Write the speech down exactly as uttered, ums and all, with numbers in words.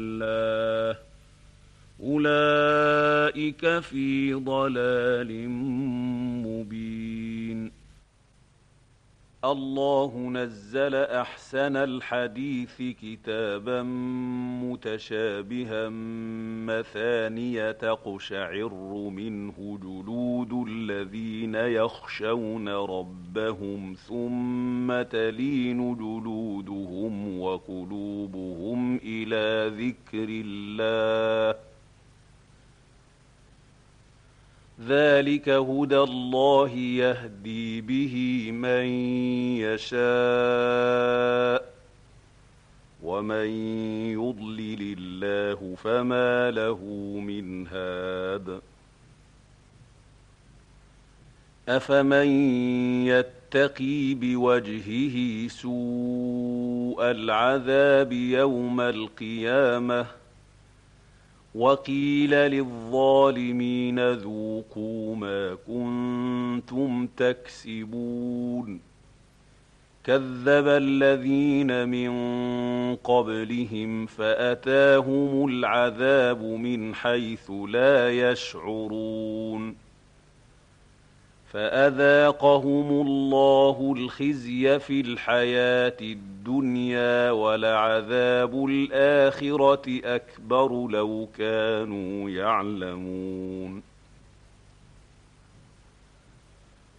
الله أولئك في ضلال مبين. الله نزل أحسن الحديث كتابا متشابها مثانية تقشعر منه جلود الذين يخشون ربهم ثم تلين جلودهم وقلوبهم إلى ذكر الله ذلك هدى الله يهدي به من يشاء ومن يضلل الله فما له من هاد. أفمن يتقي بوجهه سوء العذاب يوم القيامة وقيل للظالمين ذوقوا ما كنتم تكسبون. كذب الذين من قبلهم فأتاهم العذاب من حيث لا يشعرون فأذاقهم الله الخزي في الحياة الدنيا ولعذاب الآخرة أكبر لو كانوا يعلمون.